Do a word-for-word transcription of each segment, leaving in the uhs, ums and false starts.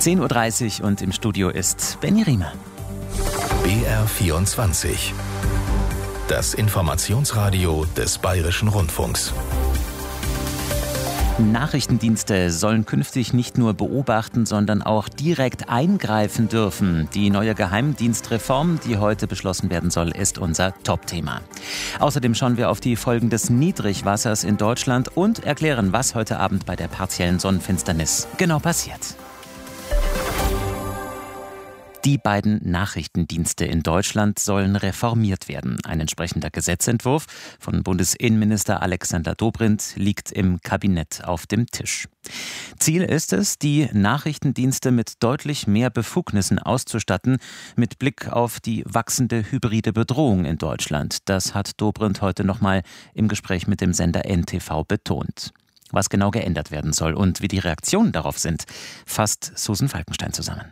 zehn Uhr dreißig und im Studio ist Benny Riemer. B R vierundzwanzig. Das Informationsradio des Bayerischen Rundfunks. Nachrichtendienste sollen künftig nicht nur beobachten, sondern auch direkt eingreifen dürfen. Die neue Geheimdienstreform, die heute beschlossen werden soll, ist unser Top-Thema. Außerdem schauen wir auf die Folgen des Niedrigwassers in Deutschland und erklären, was heute Abend bei der partiellen Sonnenfinsternis genau passiert. Die beiden Nachrichtendienste in Deutschland sollen reformiert werden. Ein entsprechender Gesetzentwurf von Bundesinnenminister Alexander Dobrindt liegt im Kabinett auf dem Tisch. Ziel ist es, die Nachrichtendienste mit deutlich mehr Befugnissen auszustatten, mit Blick auf die wachsende hybride Bedrohung in Deutschland. Das hat Dobrindt heute nochmal im Gespräch mit dem Sender N T V betont. Was genau geändert werden soll und wie die Reaktionen darauf sind, fasst Susan Falkenstein zusammen.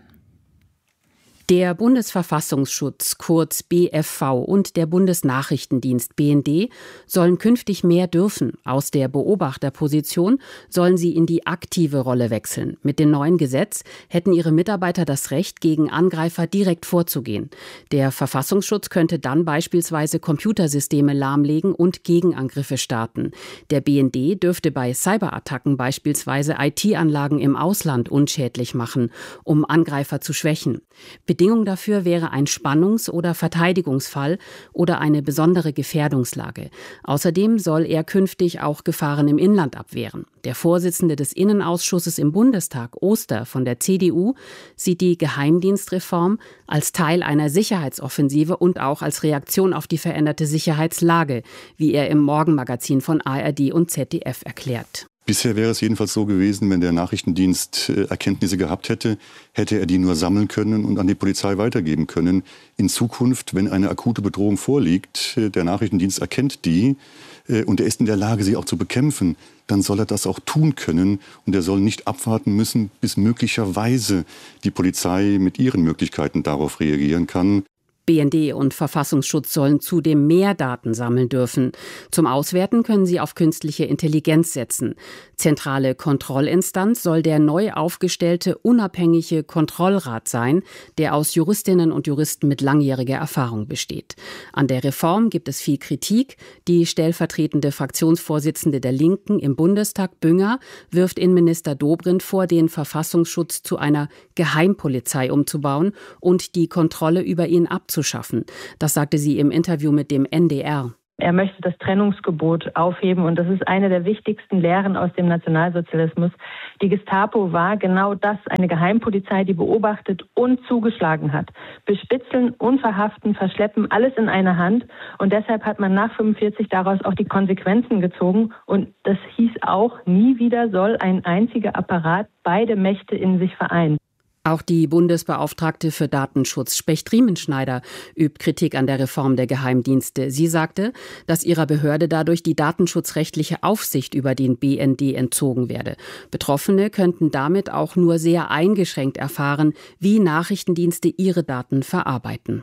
Der Bundesverfassungsschutz, kurz B F V, und der Bundesnachrichtendienst B N D sollen künftig mehr dürfen. Aus der Beobachterposition sollen sie in die aktive Rolle wechseln. Mit dem neuen Gesetz hätten ihre Mitarbeiter das Recht, gegen Angreifer direkt vorzugehen. Der Verfassungsschutz könnte dann beispielsweise Computersysteme lahmlegen und Gegenangriffe starten. Der B N D dürfte bei Cyberattacken beispielsweise I T-Anlagen im Ausland unschädlich machen, um Angreifer zu schwächen. Bedingung dafür wäre ein Spannungs- oder Verteidigungsfall oder eine besondere Gefährdungslage. Außerdem soll er künftig auch Gefahren im Inland abwehren. Der Vorsitzende des Innenausschusses im Bundestag, Oster von der C D U, sieht die Geheimdienstreform als Teil einer Sicherheitsoffensive und auch als Reaktion auf die veränderte Sicherheitslage, wie er im Morgenmagazin von A R D und Z D F erklärt. Bisher wäre es jedenfalls so gewesen, wenn der Nachrichtendienst Erkenntnisse gehabt hätte, hätte er die nur sammeln können und an die Polizei weitergeben können. In Zukunft, wenn eine akute Bedrohung vorliegt, der Nachrichtendienst erkennt die und er ist in der Lage, sie auch zu bekämpfen, dann soll er das auch tun können und er soll nicht abwarten müssen, bis möglicherweise die Polizei mit ihren Möglichkeiten darauf reagieren kann. B N D und Verfassungsschutz sollen zudem mehr Daten sammeln dürfen. Zum Auswerten können sie auf künstliche Intelligenz setzen. Zentrale Kontrollinstanz soll der neu aufgestellte unabhängige Kontrollrat sein, der aus Juristinnen und Juristen mit langjähriger Erfahrung besteht. An der Reform gibt es viel Kritik. Die stellvertretende Fraktionsvorsitzende der Linken im Bundestag, Bünger, wirft Innenminister Dobrindt vor, den Verfassungsschutz zu einer Geheimpolizei umzubauen und die Kontrolle über ihn abzuschaffen. Schaffen. Das sagte sie im Interview mit dem N D R. Er möchte das Trennungsgebot aufheben und das ist eine der wichtigsten Lehren aus dem Nationalsozialismus. Die Gestapo war genau das, eine Geheimpolizei, die beobachtet und zugeschlagen hat. Bespitzeln, unverhaften, verschleppen, alles in einer Hand und deshalb hat man nach fünfundvierzig daraus auch die Konsequenzen gezogen und das hieß auch, nie wieder soll ein einziger Apparat beide Mächte in sich vereinen. Auch die Bundesbeauftragte für Datenschutz, Specht-Riemenschneider, übt Kritik an der Reform der Geheimdienste. Sie sagte, dass ihrer Behörde dadurch die datenschutzrechtliche Aufsicht über den B N D entzogen werde. Betroffene könnten damit auch nur sehr eingeschränkt erfahren, wie Nachrichtendienste ihre Daten verarbeiten.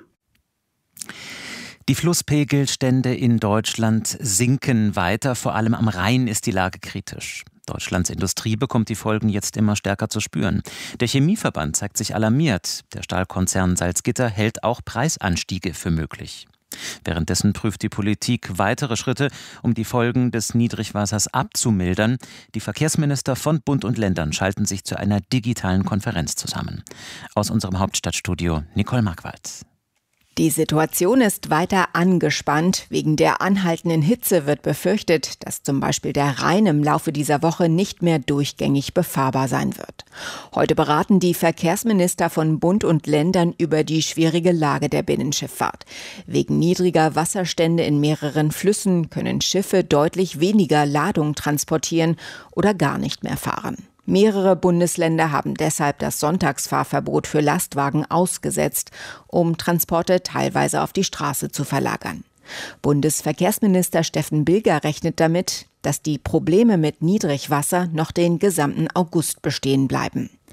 Die Flusspegelstände in Deutschland sinken weiter. Vor allem am Rhein ist die Lage kritisch. Deutschlands Industrie bekommt die Folgen jetzt immer stärker zu spüren. Der Chemieverband zeigt sich alarmiert. Der Stahlkonzern Salzgitter hält auch Preisanstiege für möglich. Währenddessen prüft die Politik weitere Schritte, um die Folgen des Niedrigwassers abzumildern. Die Verkehrsminister von Bund und Ländern schalten sich zu einer digitalen Konferenz zusammen. Aus unserem Hauptstadtstudio Nicole Markwald. Die Situation ist weiter angespannt. Wegen der anhaltenden Hitze wird befürchtet, dass zum Beispiel der Rhein im Laufe dieser Woche nicht mehr durchgängig befahrbar sein wird. Heute beraten die Verkehrsminister von Bund und Ländern über die schwierige Lage der Binnenschifffahrt. Wegen niedriger Wasserstände in mehreren Flüssen können Schiffe deutlich weniger Ladung transportieren oder gar nicht mehr fahren. Mehrere Bundesländer haben deshalb das Sonntagsfahrverbot für Lastwagen ausgesetzt, um Transporte teilweise auf die Straße zu verlagern. Bundesverkehrsminister Steffen Bilger rechnet damit, dass die Probleme mit Niedrigwasser noch den gesamten August bestehen bleiben.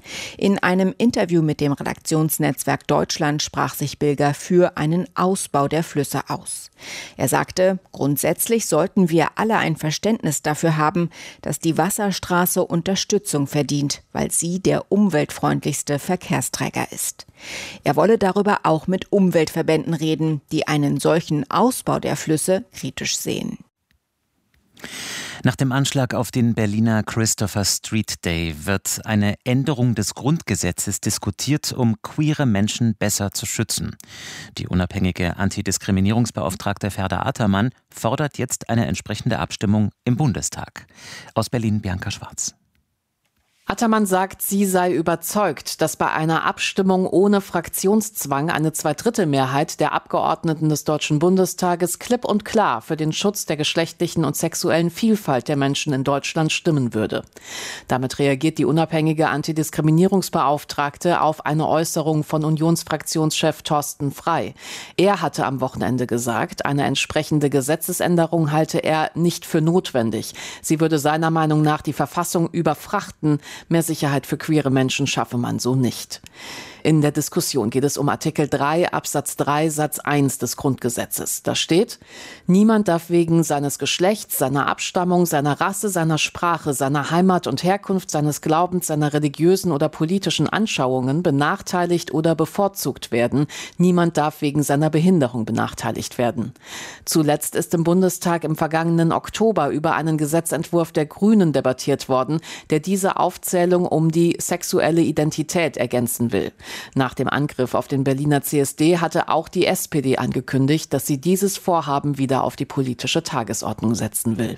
In einem Interview mit dem Redaktionsnetzwerk Deutschland sprach sich Bilger für einen Ausbau der Flüsse aus. Er sagte, grundsätzlich sollten wir alle ein Verständnis dafür haben, dass die Wasserstraße Unterstützung verdient, weil sie der umweltfreundlichste Verkehrsträger ist. Er wolle darüber auch mit Umweltverbänden reden, die einen solchen Ausbau der Flüsse kritisch sehen. Nach dem Anschlag auf den Berliner Christopher Street Day wird eine Änderung des Grundgesetzes diskutiert, um queere Menschen besser zu schützen. Die unabhängige Antidiskriminierungsbeauftragte Ferda Ataman fordert jetzt eine entsprechende Abstimmung im Bundestag. Aus Berlin Bianca Schwarz. Ataman sagt, sie sei überzeugt, dass bei einer Abstimmung ohne Fraktionszwang eine Zweidrittelmehrheit der Abgeordneten des Deutschen Bundestages klipp und klar für den Schutz der geschlechtlichen und sexuellen Vielfalt der Menschen in Deutschland stimmen würde. Damit reagiert die unabhängige Antidiskriminierungsbeauftragte auf eine Äußerung von Unionsfraktionschef Thorsten Frey. Er hatte am Wochenende gesagt, eine entsprechende Gesetzesänderung halte er nicht für notwendig. Sie würde seiner Meinung nach die Verfassung überfrachten. Mehr Sicherheit für queere Menschen schaffe man so nicht. In der Diskussion geht es um Artikel drei Absatz drei Satz eins des Grundgesetzes. Da steht: Niemand darf wegen seines Geschlechts, seiner Abstammung, seiner Rasse, seiner Sprache, seiner Heimat und Herkunft, seines Glaubens, seiner religiösen oder politischen Anschauungen benachteiligt oder bevorzugt werden. Niemand darf wegen seiner Behinderung benachteiligt werden. Zuletzt ist im Bundestag im vergangenen Oktober über einen Gesetzentwurf der Grünen debattiert worden, der diese Aufzählung um die sexuelle Identität ergänzen will. Nach dem Angriff auf den Berliner C S D hatte auch die S P D angekündigt, dass sie dieses Vorhaben wieder auf die politische Tagesordnung setzen will.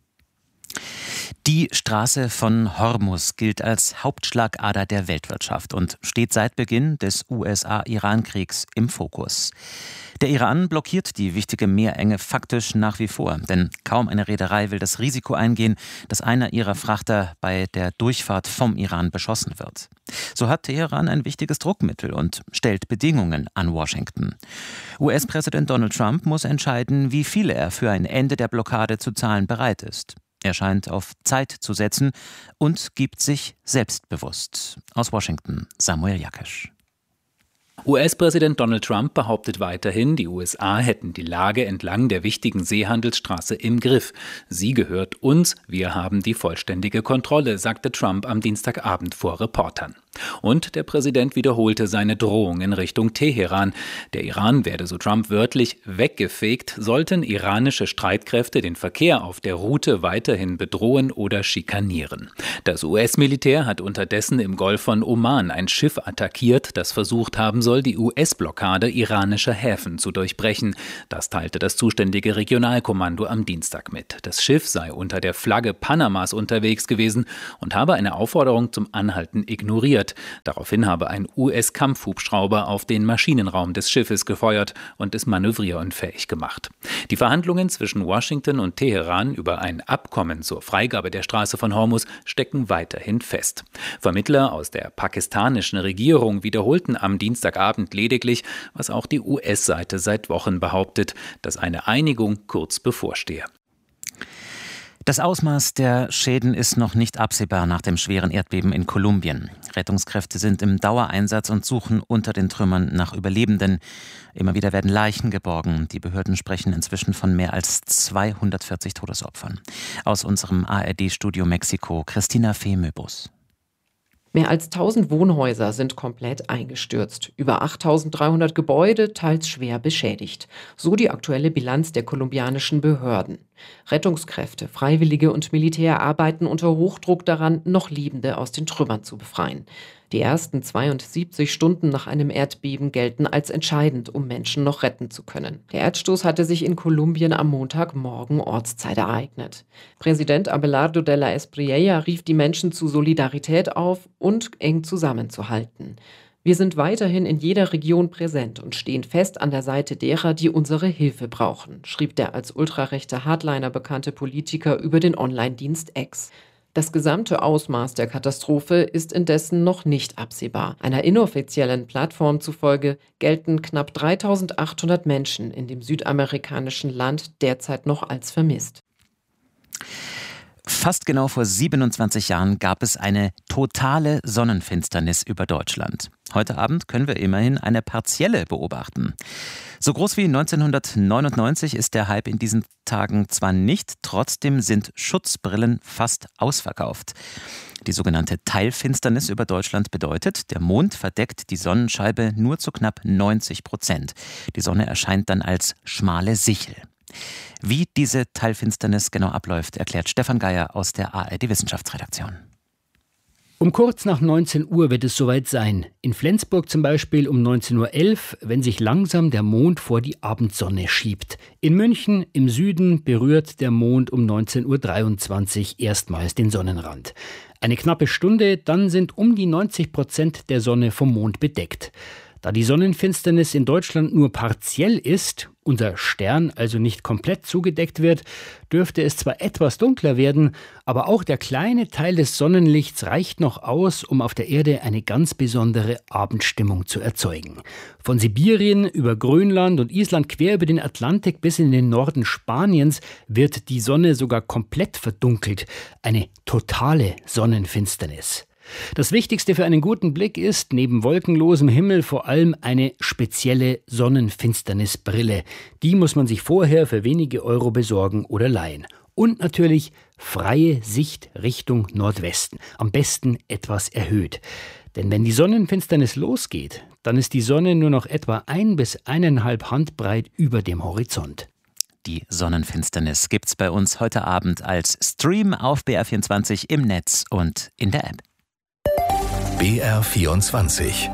Die Straße von Hormuz gilt als Hauptschlagader der Weltwirtschaft und steht seit Beginn des U S A-Iran-Kriegs im Fokus. Der Iran blockiert die wichtige Meerenge faktisch nach wie vor, denn kaum eine Reederei will das Risiko eingehen, dass einer ihrer Frachter bei der Durchfahrt vom Iran beschossen wird. So hat Teheran ein wichtiges Druckmittel und stellt Bedingungen an Washington. U S-Präsident Donald Trump muss entscheiden, wie viel er für ein Ende der Blockade zu zahlen bereit ist. Er scheint auf Zeit zu setzen und gibt sich selbstbewusst. Aus Washington, Samuel Jakesch. U S-Präsident Donald Trump behauptet weiterhin, die U S A hätten die Lage entlang der wichtigen Seehandelsstraße im Griff. Sie gehört uns, wir haben die vollständige Kontrolle, sagte Trump am Dienstagabend vor Reportern. Und der Präsident wiederholte seine Drohung in Richtung Teheran. Der Iran werde, so Trump wörtlich, weggefegt, sollten iranische Streitkräfte den Verkehr auf der Route weiterhin bedrohen oder schikanieren. Das U S-Militär hat unterdessen im Golf von Oman ein Schiff attackiert, das versucht haben soll, die U S-Blockade iranischer Häfen zu durchbrechen. Das teilte das zuständige Regionalkommando am Dienstag mit. Das Schiff sei unter der Flagge Panamas unterwegs gewesen und habe eine Aufforderung zum Anhalten ignoriert. Daraufhin habe ein U S-Kampfhubschrauber auf den Maschinenraum des Schiffes gefeuert und es manövrierunfähig gemacht. Die Verhandlungen zwischen Washington und Teheran über ein Abkommen zur Freigabe der Straße von Hormuz stecken weiterhin fest. Vermittler aus der pakistanischen Regierung wiederholten am Dienstagabend lediglich, was auch die U S-Seite seit Wochen behauptet, dass eine Einigung kurz bevorstehe. Das Ausmaß der Schäden ist noch nicht absehbar nach dem schweren Erdbeben in Kolumbien. Rettungskräfte sind im Dauereinsatz und suchen unter den Trümmern nach Überlebenden. Immer wieder werden Leichen geborgen. Die Behörden sprechen inzwischen von mehr als zweihundertvierzig Todesopfern. Aus unserem A R D-Studio Mexiko, Christina Fehmöbus. Mehr als tausend Wohnhäuser sind komplett eingestürzt. Über achttausenddreihundert Gebäude, teils schwer beschädigt. So die aktuelle Bilanz der kolumbianischen Behörden. Rettungskräfte, Freiwillige und Militär arbeiten unter Hochdruck daran, noch Lebende aus den Trümmern zu befreien. Die ersten zweiundsiebzig Stunden nach einem Erdbeben gelten als entscheidend, um Menschen noch retten zu können. Der Erdstoß hatte sich in Kolumbien am Montagmorgen Ortszeit ereignet. Präsident Abelardo de la Espriella rief die Menschen zu Solidarität auf und eng zusammenzuhalten. Wir sind weiterhin in jeder Region präsent und stehen fest an der Seite derer, die unsere Hilfe brauchen, schrieb der als ultrarechter Hardliner bekannte Politiker über den Online-Dienst X. Das gesamte Ausmaß der Katastrophe ist indessen noch nicht absehbar. Einer inoffiziellen Plattform zufolge gelten knapp dreitausendachthundert Menschen in dem südamerikanischen Land derzeit noch als vermisst. Fast genau vor siebenundzwanzig Jahren gab es eine totale Sonnenfinsternis über Deutschland. Heute Abend können wir immerhin eine partielle beobachten. So groß wie neunzehnhundertneunundneunzig ist der Hype in diesen Tagen zwar nicht, trotzdem sind Schutzbrillen fast ausverkauft. Die sogenannte Teilfinsternis über Deutschland bedeutet, der Mond verdeckt die Sonnenscheibe nur zu knapp neunzig Prozent. Die Sonne erscheint dann als schmale Sichel. Wie diese Teilfinsternis genau abläuft, erklärt Stefan Geier aus der A R D-Wissenschaftsredaktion. Um kurz nach neunzehn Uhr wird es soweit sein. In Flensburg zum Beispiel um neunzehn Uhr elf, wenn sich langsam der Mond vor die Abendsonne schiebt. In München im Süden berührt der Mond um neunzehn Uhr dreiundzwanzig erstmals den Sonnenrand. Eine knappe Stunde, dann sind um die neunzig Prozent der Sonne vom Mond bedeckt. Da die Sonnenfinsternis in Deutschland nur partiell ist, unser Stern also nicht komplett zugedeckt wird, dürfte es zwar etwas dunkler werden, aber auch der kleine Teil des Sonnenlichts reicht noch aus, um auf der Erde eine ganz besondere Abendstimmung zu erzeugen. Von Sibirien über Grönland und Island quer über den Atlantik bis in den Norden Spaniens wird die Sonne sogar komplett verdunkelt. Eine totale Sonnenfinsternis. Das Wichtigste für einen guten Blick ist, neben wolkenlosem Himmel vor allem eine spezielle Sonnenfinsternisbrille. Die muss man sich vorher für wenige Euro besorgen oder leihen. Und natürlich freie Sicht Richtung Nordwesten. Am besten etwas erhöht. Denn wenn die Sonnenfinsternis losgeht, dann ist die Sonne nur noch etwa ein bis eineinhalb Handbreit über dem Horizont. Die Sonnenfinsternis gibt's bei uns heute Abend als Stream auf B R vierundzwanzig im Netz und in der App. B R vierundzwanzig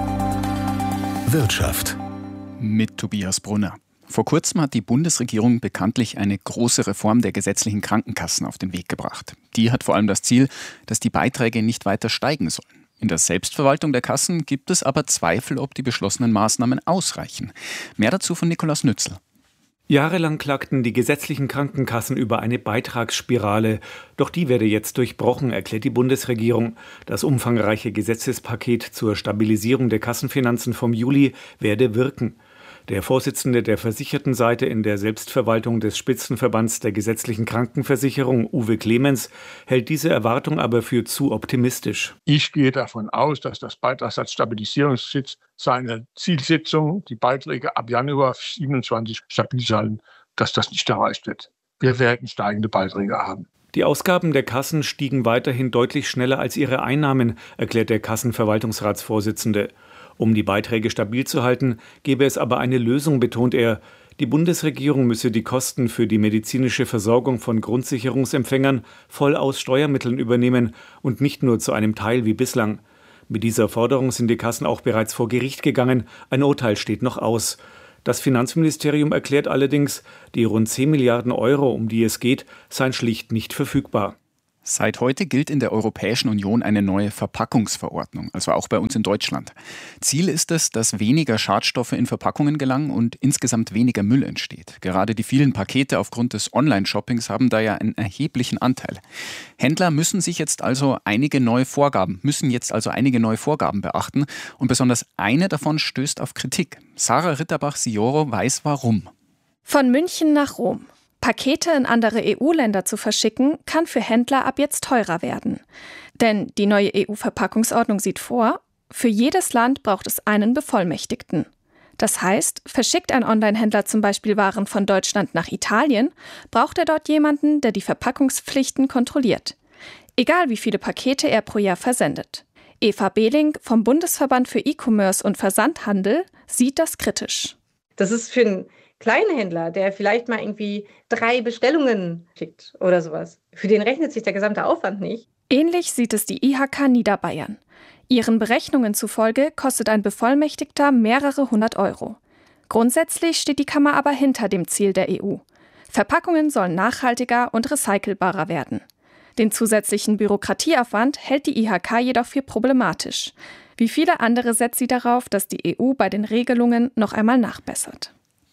Wirtschaft mit Tobias Brunner. Vor kurzem hat die Bundesregierung bekanntlich eine große Reform der gesetzlichen Krankenkassen auf den Weg gebracht. Die hat vor allem das Ziel, dass die Beiträge nicht weiter steigen sollen. In der Selbstverwaltung der Kassen gibt es aber Zweifel, ob die beschlossenen Maßnahmen ausreichen. Mehr dazu von Nikolaus Nützel. Jahrelang klagten die gesetzlichen Krankenkassen über eine Beitragsspirale. Doch die werde jetzt durchbrochen, erklärt die Bundesregierung. Das umfangreiche Gesetzespaket zur Stabilisierung der Kassenfinanzen vom Juli werde wirken. Der Vorsitzende der Versichertenseite in der Selbstverwaltung des Spitzenverbands der gesetzlichen Krankenversicherung, Uwe Clemens, hält diese Erwartung aber für zu optimistisch. Ich gehe davon aus, dass das Beitragssatzstabilisierungsgesetz seine Zielsetzung, die Beiträge ab Januar siebenundzwanzig stabil sein, dass das nicht erreicht wird. Wir werden steigende Beiträge haben. Die Ausgaben der Kassen stiegen weiterhin deutlich schneller als ihre Einnahmen, erklärt der Kassenverwaltungsratsvorsitzende. Um die Beiträge stabil zu halten, gebe es aber eine Lösung, betont er. Die Bundesregierung müsse die Kosten für die medizinische Versorgung von Grundsicherungsempfängern voll aus Steuermitteln übernehmen und nicht nur zu einem Teil wie bislang. Mit dieser Forderung sind die Kassen auch bereits vor Gericht gegangen. Ein Urteil steht noch aus. Das Finanzministerium erklärt allerdings, die rund zehn Milliarden Euro, um die es geht, seien schlicht nicht verfügbar. Seit heute gilt in der Europäischen Union eine neue Verpackungsverordnung, also auch bei uns in Deutschland. Ziel ist es, dass weniger Schadstoffe in Verpackungen gelangen und insgesamt weniger Müll entsteht. Gerade die vielen Pakete aufgrund des Online-Shoppings haben da ja einen erheblichen Anteil. Händler müssen sich jetzt also einige neue Vorgaben, müssen jetzt also einige neue Vorgaben beachten und besonders eine davon stößt auf Kritik. Sarah Ritterbach-Sioro weiß warum. Von München nach Rom. Pakete in andere E U-Länder zu verschicken, kann für Händler ab jetzt teurer werden. Denn die neue E U-Verpackungsordnung sieht vor, für jedes Land braucht es einen Bevollmächtigten. Das heißt, verschickt ein Online-Händler zum Beispiel Waren von Deutschland nach Italien, braucht er dort jemanden, der die Verpackungspflichten kontrolliert. Egal wie viele Pakete er pro Jahr versendet. Eva Behling vom Bundesverband für E-Commerce und Versandhandel sieht das kritisch. Das ist für einen kleinen Händler, der vielleicht mal irgendwie drei Bestellungen schickt oder sowas. Für den rechnet sich der gesamte Aufwand nicht. Ähnlich sieht es die I H K Niederbayern. Ihren Berechnungen zufolge kostet ein Bevollmächtigter mehrere hundert Euro. Grundsätzlich steht die Kammer aber hinter dem Ziel der E U. Verpackungen sollen nachhaltiger und recycelbarer werden. Den zusätzlichen Bürokratieaufwand hält die I H K jedoch für problematisch. Wie viele andere setzt sie darauf, dass die E U bei den Regelungen noch einmal nachbessert.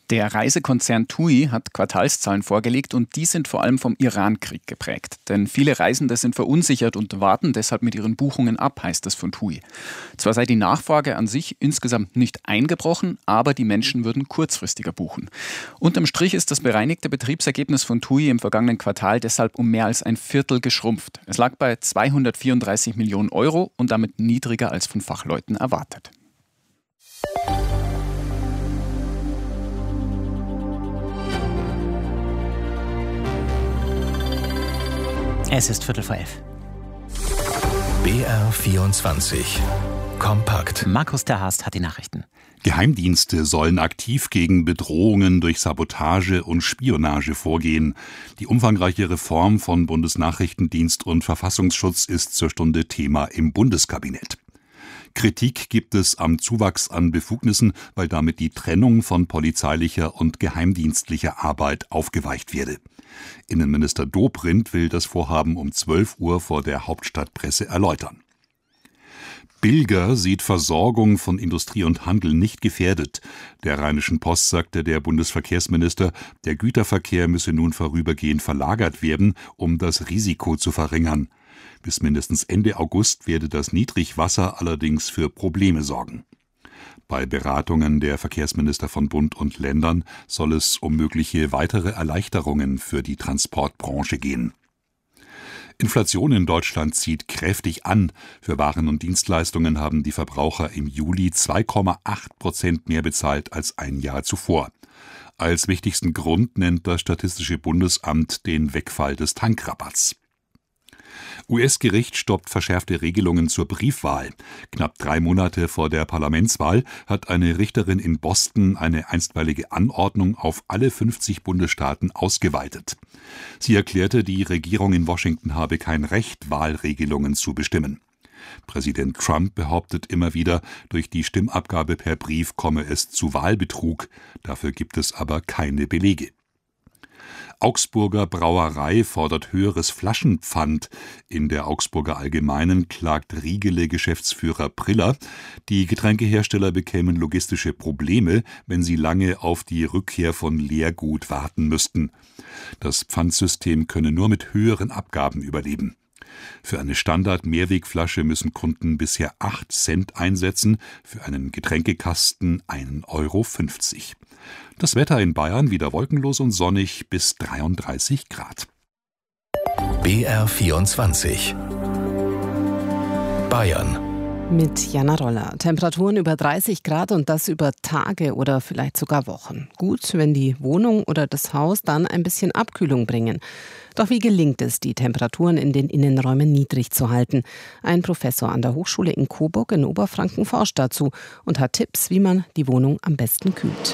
Der Reisekonzern TUI hat Quartalszahlen vorgelegt und die sind vor allem vom Iran-Krieg geprägt. Denn viele Reisende sind verunsichert und warten deshalb mit ihren Buchungen ab, heißt es von TUI. Zwar sei die Nachfrage an sich insgesamt nicht eingebrochen, aber die Menschen würden kurzfristiger buchen. Unterm Strich ist das bereinigte Betriebsergebnis von TUI im vergangenen Quartal deshalb um mehr als ein Viertel geschrumpft. Es lag bei zweihundertvierunddreißig Millionen Euro und damit niedriger als von Fachleuten erwartet. Es ist Viertel vor elf. B R vierundzwanzig. Kompakt. Markus Terhast hat die Nachrichten. Geheimdienste sollen aktiv gegen Bedrohungen durch Sabotage und Spionage vorgehen. Die umfangreiche Reform von Bundesnachrichtendienst und Verfassungsschutz ist zur Stunde Thema im Bundeskabinett. Kritik gibt es am Zuwachs an Befugnissen, weil damit die Trennung von polizeilicher und geheimdienstlicher Arbeit aufgeweicht werde. Innenminister Dobrindt will das Vorhaben um zwölf Uhr vor der Hauptstadtpresse erläutern. Bilger sieht Versorgung von Industrie und Handel nicht gefährdet. Der Rheinischen Post sagte der Bundesverkehrsminister, der Güterverkehr müsse nun vorübergehend verlagert werden, um das Risiko zu verringern. Bis mindestens Ende August werde das Niedrigwasser allerdings für Probleme sorgen. Bei Beratungen der Verkehrsminister von Bund und Ländern soll es um mögliche weitere Erleichterungen für die Transportbranche gehen. Inflation in Deutschland zieht kräftig an. Für Waren und Dienstleistungen haben die Verbraucher im Juli zwei Komma acht Prozent mehr bezahlt als ein Jahr zuvor. Als wichtigsten Grund nennt das Statistische Bundesamt den Wegfall des Tankrabatts. U S-Gericht stoppt verschärfte Regelungen zur Briefwahl. Knapp drei Monate vor der Parlamentswahl hat eine Richterin in Boston eine einstweilige Anordnung auf alle fünfzig Bundesstaaten ausgeweitet. Sie erklärte, die Regierung in Washington habe kein Recht, Wahlregelungen zu bestimmen. Präsident Trump behauptet immer wieder, durch die Stimmabgabe per Brief komme es zu Wahlbetrug. Dafür gibt es aber keine Belege. Augsburger Brauerei fordert höheres Flaschenpfand. In der Augsburger Allgemeinen klagt Riegele-Geschäftsführer Priller, die Getränkehersteller bekämen logistische Probleme, wenn sie lange auf die Rückkehr von Leergut warten müssten. Das Pfandsystem könne nur mit höheren Abgaben überleben. Für eine Standard-Mehrwegflasche müssen Kunden bisher acht Cent einsetzen, für einen Getränkekasten ein Euro fünfzig. Das Wetter in Bayern wieder wolkenlos und sonnig bis dreiunddreißig Grad. B R vierundzwanzig. Bayern. Mit Jana Roller. Temperaturen über dreißig Grad und das über Tage oder vielleicht sogar Wochen. Gut, wenn die Wohnung oder das Haus dann ein bisschen Abkühlung bringen. Doch wie gelingt es, die Temperaturen in den Innenräumen niedrig zu halten? Ein Professor an der Hochschule in Coburg in Oberfranken forscht dazu und hat Tipps, wie man die Wohnung am besten kühlt.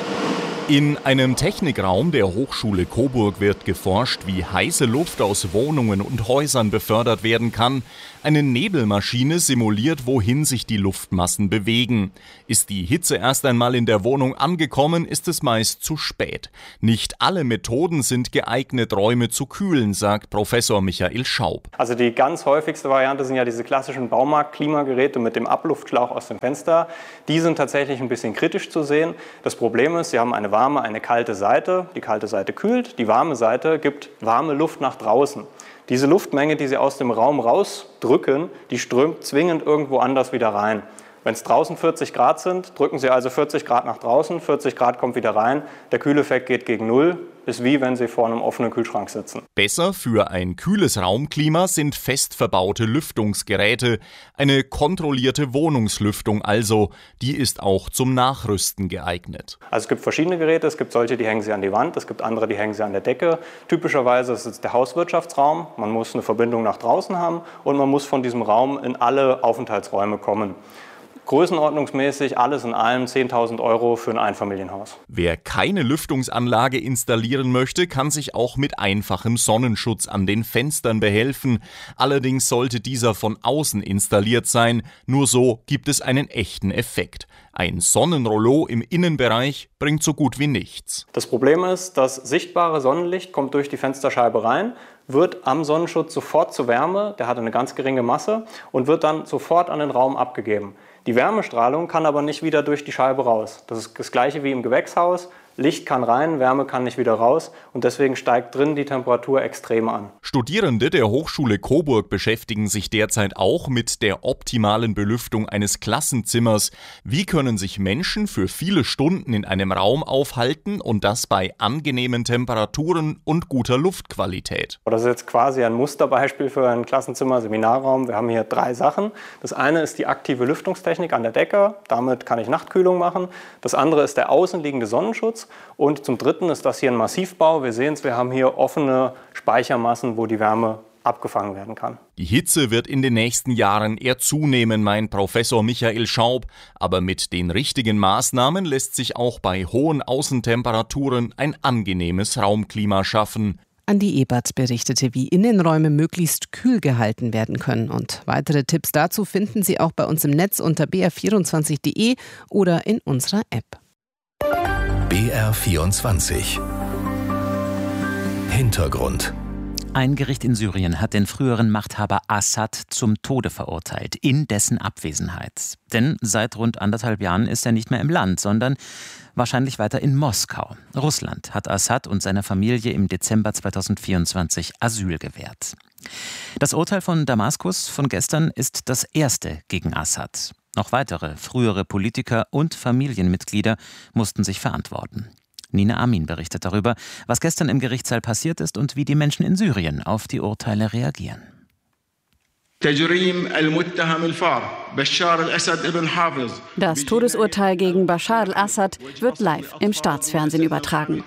In einem Technikraum der Hochschule Coburg wird geforscht, wie heiße Luft aus Wohnungen und Häusern befördert werden kann. Eine Nebelmaschine simuliert, wohin sich die Luftmassen bewegen. Ist die Hitze erst einmal in der Wohnung angekommen, ist es meist zu spät. Nicht alle Methoden sind geeignet, Räume zu kühlen, sagt Professor Michael Schaub. Also die ganz häufigste Variante sind ja diese klassischen Baumarkt-Klimageräte mit dem Abluftschlauch aus dem Fenster. Die sind tatsächlich ein bisschen kritisch zu sehen. Das Problem ist, sie haben eine warme, eine kalte Seite. Die kalte Seite kühlt, die warme Seite gibt warme Luft nach draußen. Diese Luftmenge, die Sie aus dem Raum rausdrücken, die strömt zwingend irgendwo anders wieder rein. Wenn es draußen vierzig Grad sind, drücken Sie also vierzig Grad nach draußen, vierzig Grad kommt wieder rein, der Kühleffekt geht gegen Null, ist wie wenn Sie vor einem offenen Kühlschrank sitzen. Besser für ein kühles Raumklima sind fest verbaute Lüftungsgeräte, eine kontrollierte Wohnungslüftung also, die ist auch zum Nachrüsten geeignet. Also es gibt verschiedene Geräte, es gibt solche, die hängen Sie an die Wand, es gibt andere, die hängen Sie an der Decke. Typischerweise ist es der Hauswirtschaftsraum, man muss eine Verbindung nach draußen haben und man muss von diesem Raum in alle Aufenthaltsräume kommen. Größenordnungsmäßig alles in allem zehntausend Euro für ein Einfamilienhaus. Wer keine Lüftungsanlage installieren möchte, kann sich auch mit einfachem Sonnenschutz an den Fenstern behelfen. Allerdings sollte dieser von außen installiert sein. Nur so gibt es einen echten Effekt. Ein Sonnenrollo im Innenbereich bringt so gut wie nichts. Das Problem ist, das sichtbare Sonnenlicht kommt durch die Fensterscheibe rein, wird am Sonnenschutz sofort zu Wärme, der hat eine ganz geringe Masse und wird dann sofort an den Raum abgegeben. Die Wärmestrahlung kann aber nicht wieder durch die Scheibe raus. Das ist das gleiche wie im Gewächshaus. Licht kann rein, Wärme kann nicht wieder raus und deswegen steigt drin die Temperatur extrem an. Studierende der Hochschule Coburg beschäftigen sich derzeit auch mit der optimalen Belüftung eines Klassenzimmers. Wie können sich Menschen für viele Stunden in einem Raum aufhalten und das bei angenehmen Temperaturen und guter Luftqualität? Das ist jetzt quasi ein Musterbeispiel für ein Klassenzimmer, Seminarraum. Wir haben hier drei Sachen. Das eine ist die aktive Lüftungstechnik an der Decke. Damit kann ich Nachtkühlung machen. Das andere ist der außenliegende Sonnenschutz. Und zum Dritten ist das hier ein Massivbau. Wir sehen es, wir haben hier offene Speichermassen, wo die Wärme abgefangen werden kann. Die Hitze wird in den nächsten Jahren eher zunehmen, meint Professor Michael Schaub. Aber mit den richtigen Maßnahmen lässt sich auch bei hohen Außentemperaturen ein angenehmes Raumklima schaffen. Andi Ebert berichtete, wie Innenräume möglichst kühl gehalten werden können. Und weitere Tipps dazu finden Sie auch bei uns im Netz unter b r vierundzwanzig punkt d e oder in unserer App. B R vierundzwanzig Hintergrund. Ein Gericht in Syrien hat den früheren Machthaber Assad zum Tode verurteilt, in dessen Abwesenheit. Denn seit rund anderthalb Jahren ist er nicht mehr im Land, sondern wahrscheinlich weiter in Moskau. Russland hat Assad und seiner Familie im Dezember zweitausendvierundzwanzig Asyl gewährt. Das Urteil von Damaskus von gestern ist das erste gegen Assad. Noch weitere frühere Politiker und Familienmitglieder mussten sich verantworten. Nina Amin berichtet darüber, was gestern im Gerichtssaal passiert ist und wie die Menschen in Syrien auf die Urteile reagieren. Das Todesurteil gegen Bashar al-Assad wird live im Staatsfernsehen übertragen.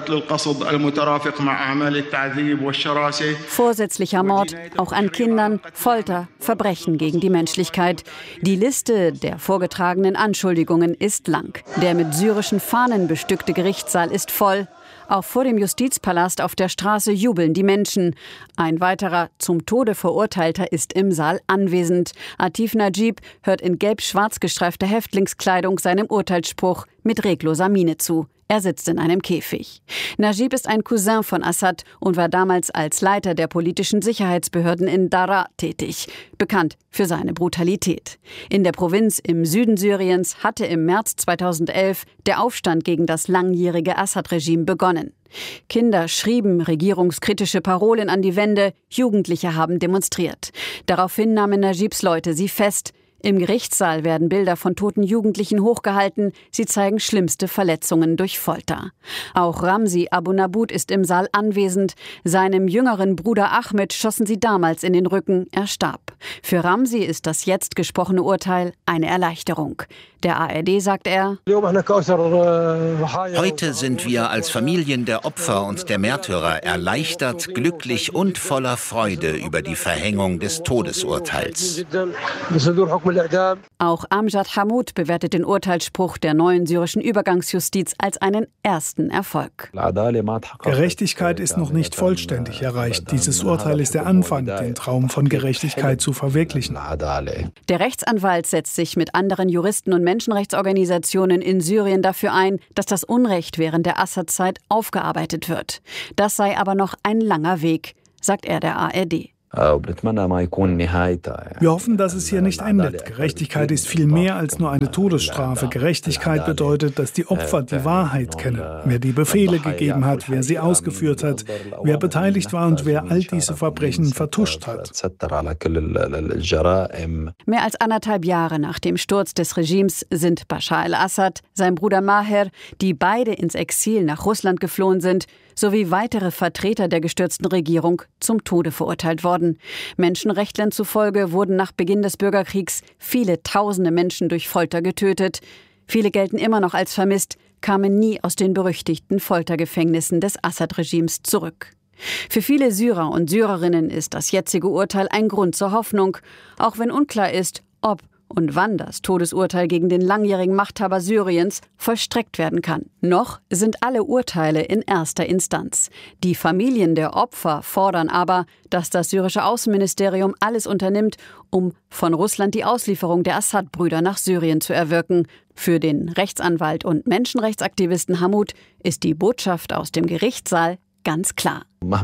Vorsätzlicher Mord, auch an Kindern, Folter, Verbrechen gegen die Menschlichkeit. Die Liste der vorgetragenen Anschuldigungen ist lang. Der mit syrischen Fahnen bestückte Gerichtssaal ist voll. Auch vor dem Justizpalast auf der Straße jubeln die Menschen. Ein weiterer zum Tode Verurteilter ist im Saal anwesend. Atif Najib hört in gelb-schwarz gestreifter Häftlingskleidung seinem Urteilsspruch mit regloser Miene zu. Er sitzt in einem Käfig. Najib ist ein Cousin von Assad und war damals als Leiter der politischen Sicherheitsbehörden in Daraa tätig, bekannt für seine Brutalität. In der Provinz im Süden Syriens hatte im März zweitausendelf der Aufstand gegen das langjährige Assad-Regime begonnen. Kinder schrieben regierungskritische Parolen an die Wände, Jugendliche haben demonstriert. Daraufhin nahmen Najibs Leute sie fest. Im Gerichtssaal werden Bilder von toten Jugendlichen hochgehalten. Sie zeigen schlimmste Verletzungen durch Folter. Auch Ramzi Abu Nabud ist im Saal anwesend. Seinem jüngeren Bruder Ahmed schossen sie damals in den Rücken. Er starb. Für Ramzi ist das jetzt gesprochene Urteil eine Erleichterung. Der A R D sagt er: Heute sind wir als Familien der Opfer und der Märtyrer erleichtert, glücklich und voller Freude über die Verhängung des Todesurteils. Auch Amjad Hammoud bewertet den Urteilsspruch der neuen syrischen Übergangsjustiz als einen ersten Erfolg. Gerechtigkeit ist noch nicht vollständig erreicht. Dieses Urteil ist der Anfang, den Traum von Gerechtigkeit zu verwirklichen. Der Rechtsanwalt setzt sich mit anderen Juristen und Menschenrechtsorganisationen in Syrien dafür ein, dass das Unrecht während der Assad-Zeit aufgearbeitet wird. Das sei aber noch ein langer Weg, sagt er der A R D. Wir hoffen, dass es hier nicht endet. Gerechtigkeit ist viel mehr als nur eine Todesstrafe. Gerechtigkeit bedeutet, dass die Opfer die Wahrheit kennen. Wer die Befehle gegeben hat, wer sie ausgeführt hat, wer beteiligt war und wer all diese Verbrechen vertuscht hat. Mehr als anderthalb Jahre nach dem Sturz des Regimes sind Bashar al-Assad, sein Bruder Maher, die beide ins Exil nach Russland geflohen sind, sowie weitere Vertreter der gestürzten Regierung zum Tode verurteilt worden. Menschenrechtlern zufolge wurden nach Beginn des Bürgerkriegs viele tausende Menschen durch Folter getötet. Viele gelten immer noch als vermisst, kamen nie aus den berüchtigten Foltergefängnissen des Assad-Regimes zurück. Für viele Syrer und Syrerinnen ist das jetzige Urteil ein Grund zur Hoffnung, auch wenn unklar ist, ob und wann das Todesurteil gegen den langjährigen Machthaber Syriens vollstreckt werden kann. Noch sind alle Urteile in erster Instanz. Die Familien der Opfer fordern aber, dass das syrische Außenministerium alles unternimmt, um von Russland die Auslieferung der Assad-Brüder nach Syrien zu erwirken. Für den Rechtsanwalt und Menschenrechtsaktivisten Hammoud ist die Botschaft aus dem Gerichtssaal ganz klar.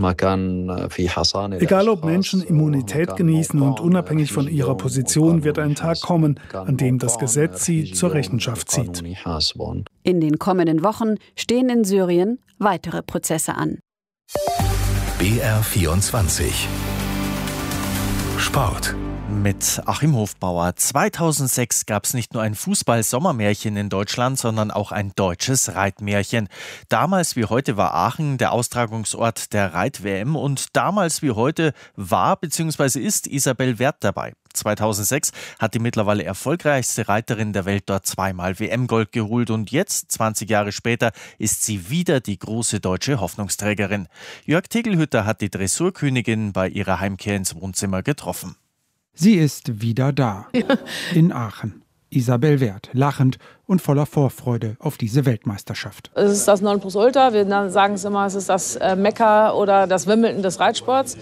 Egal ob Menschen Immunität genießen und unabhängig von ihrer Position wird ein Tag kommen, an dem das Gesetz sie zur Rechenschaft zieht. In den kommenden Wochen stehen in Syrien weitere Prozesse an. B R vierundzwanzig Sport. Mit Achim Hofbauer. zweitausendsechs gab es nicht nur ein Fußball-Sommermärchen in Deutschland, sondern auch ein deutsches Reitmärchen. Damals wie heute war Aachen der Austragungsort der Reit-W M und damals wie heute war bzw. ist Isabel Werth dabei. zweitausendsechs hat die mittlerweile erfolgreichste Reiterin der Welt dort zweimal W M-Gold geholt und jetzt, zwanzig Jahre später, ist sie wieder die große deutsche Hoffnungsträgerin. Jörg Tegelhütter hat die Dressurkönigin bei ihrer Heimkehr ins Wohnzimmer getroffen. Sie ist wieder da, in Aachen. Isabel Werth, lachend und voller Vorfreude auf diese Weltmeisterschaft. Es ist das Nonplusultra, wir sagen es immer, es ist das Mekka oder das Wimbledon des Reitsports.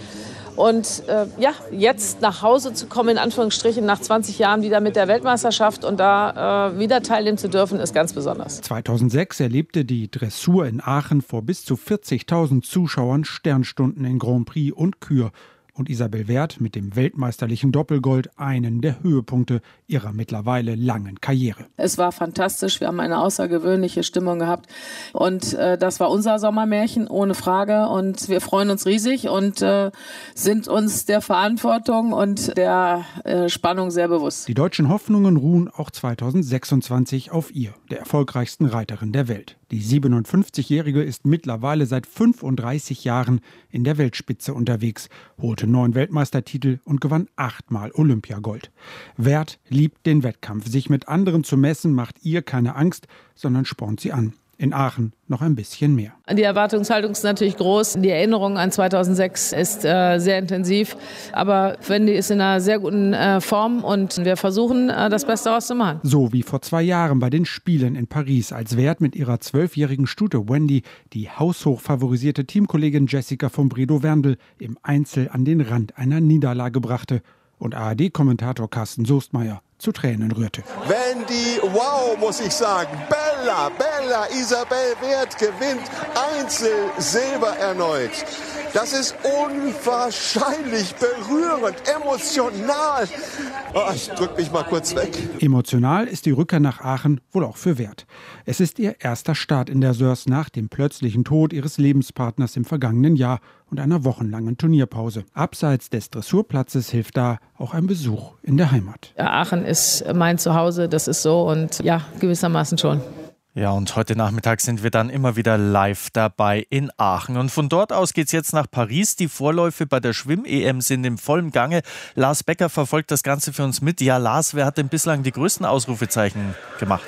Und äh, ja, jetzt nach Hause zu kommen, in Anführungsstrichen, nach zwanzig Jahren wieder mit der Weltmeisterschaft und da äh, wieder teilnehmen zu dürfen, ist ganz besonders. zweitausendsechs erlebte die Dressur in Aachen vor bis zu vierzigtausend Zuschauern Sternstunden in Grand Prix und Kür. Und Isabel Werth mit dem weltmeisterlichen Doppelgold einen der Höhepunkte ihrer mittlerweile langen Karriere. Es war fantastisch, wir haben eine außergewöhnliche Stimmung gehabt und äh, das war unser Sommermärchen, ohne Frage, und wir freuen uns riesig und äh, sind uns der Verantwortung und der äh, Spannung sehr bewusst. Die deutschen Hoffnungen ruhen auch zweitausendsechsundzwanzig auf ihr, der erfolgreichsten Reiterin der Welt. Die siebenundfünfzigjährige ist mittlerweile seit fünfunddreißig Jahren in der Weltspitze unterwegs, holte neun Weltmeistertitel und gewann achtmal Olympiagold. Werth liebt den Wettkampf. Sich mit anderen zu messen, macht ihr keine Angst, sondern spornt sie an. In Aachen noch ein bisschen mehr. Die Erwartungshaltung ist natürlich groß. Die Erinnerung an zweitausendsechs ist äh, sehr intensiv. Aber Wendy ist in einer sehr guten äh, Form und wir versuchen, äh, das Beste daraus zu machen. So wie vor zwei Jahren bei den Spielen in Paris, als Werth mit ihrer zwölfjährigen Stute Wendy die haushoch favorisierte Teamkollegin Jessica von Bredow-Werndl im Einzel an den Rand einer Niederlage brachte und A R D-Kommentator Carsten Soestmeier zu Tränen rührte. Wendy, wow, muss ich sagen. Bella, Bella, Isabel Werth gewinnt Einzel Silber erneut. Das ist unwahrscheinlich berührend, emotional. Oh, ich drück mich mal kurz weg. Emotional ist die Rückkehr nach Aachen wohl auch für Werth. Es ist ihr erster Start in der Sörs nach dem plötzlichen Tod ihres Lebenspartners im vergangenen Jahr und einer wochenlangen Turnierpause. Abseits des Dressurplatzes hilft da auch ein Besuch in der Heimat. Ja, Aachen ist mein Zuhause, das ist so und ja, gewissermaßen schon. Ja, und heute Nachmittag sind wir dann immer wieder live dabei in Aachen. Und von dort aus geht's jetzt nach Paris. Die Vorläufe bei der Schwimm-E M sind im vollen Gange. Lars Becker verfolgt das Ganze für uns mit. Ja, Lars, wer hat denn bislang die größten Ausrufezeichen gemacht?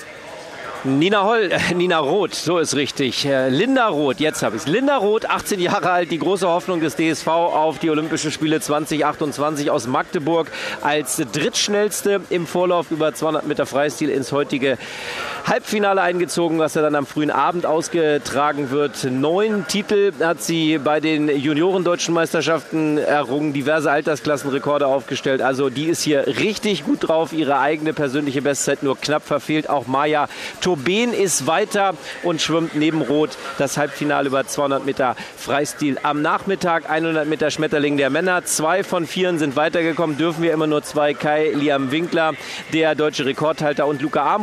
Nina Holl, äh, Nina Roth, so ist richtig. Äh, Linda Roth, jetzt habe ich es. Linda Roth, achtzehn Jahre alt, die große Hoffnung des D S V auf die Olympischen Spiele zwanzig achtundzwanzig aus Magdeburg. Als drittschnellste im Vorlauf über zweihundert Meter Freistil ins heutige Halbfinale eingezogen, was ja dann am frühen Abend ausgetragen wird. Neun Titel hat sie bei den Junioren-Deutschen Meisterschaften errungen, diverse Altersklassenrekorde aufgestellt. Also die ist hier richtig gut drauf, ihre eigene persönliche Bestzeit nur knapp verfehlt. Auch Maja Tobin ist weiter und schwimmt neben Roth das Halbfinale über zweihundert Meter Freistil. Am Nachmittag hundert Meter Schmetterling der Männer. Zwei von vier sind weitergekommen, dürfen wir immer nur zwei. Kai Liam Winkler, der deutsche Rekordhalter, und Luca Armbruster